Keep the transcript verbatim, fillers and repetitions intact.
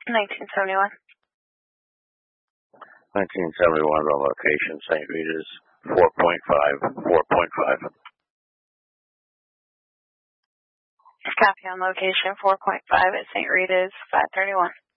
nineteen seventy-one. nineteen seventy-one on location, Saint Rita's, four point five, four point five. Copy on location, four point five at Saint Rita's, five thirty-one.